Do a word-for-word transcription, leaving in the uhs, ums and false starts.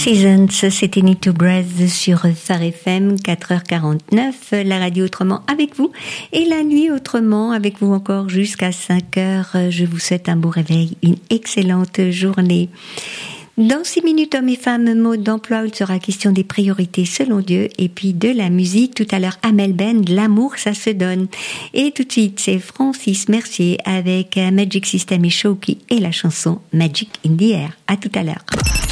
Seasons, c'était Need to Breathe sur Phare F M, quatre heures quarante-neuf, la radio autrement avec vous, et la nuit autrement avec vous encore jusqu'à cinq heures. Je vous souhaite un beau réveil, une excellente journée. Dans six minutes, hommes et femmes, mode d'emploi, il sera question des priorités selon Dieu et puis de la musique. Tout à l'heure, Amel Ben, l'amour, ça se donne. Et tout de suite, c'est Francis Mercier avec Magic System et Showkey et la chanson Magic in the Air. À tout à l'heure.